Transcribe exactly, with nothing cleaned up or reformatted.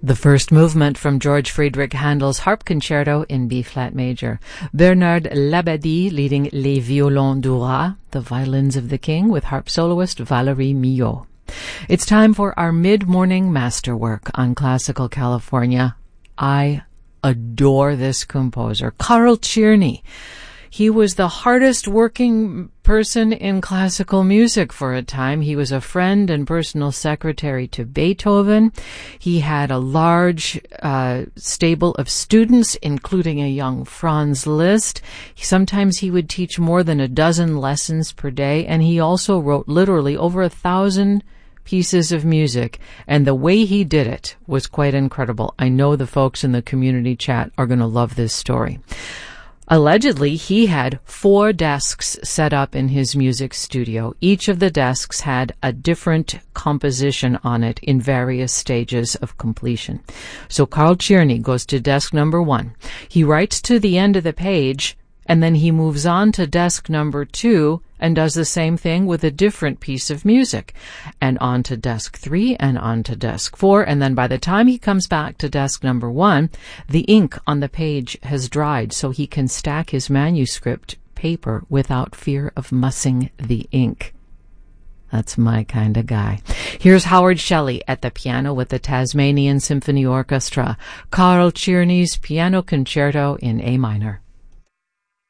The first movement from George Friedrich Handel's Harp Concerto in B-flat major. Bernard Labadie leading Les Violons du Roi, the violins of the king, with harp soloist Valerie Millot. It's time for our mid-morning masterwork on Classical California. I adore this composer, Carl Czerny. He was the hardest working person in classical music for a time. He was a friend and personal secretary to Beethoven. He had a large uh, stable of students, including a young Franz Liszt. Sometimes he would teach more than a dozen lessons per day, and he also wrote literally over a thousand pieces of music, and the way he did it was quite incredible. I know the folks in the community chat are going to love this story. Allegedly, he had four desks set up in his music studio. Each of the desks had a different composition on it in various stages of completion. So Carl Czerny goes to desk number one. He writes to the end of the page, and then he moves on to desk number two and does the same thing with a different piece of music, and on to desk three and on to desk four. And then by the time he comes back to desk number one, the ink on the page has dried, so he can stack his manuscript paper without fear of mussing the ink. That's my kind of guy. Here's Howard Shelley at the piano with the Tasmanian Symphony Orchestra, Carl Czerny's Piano Concerto in A minor.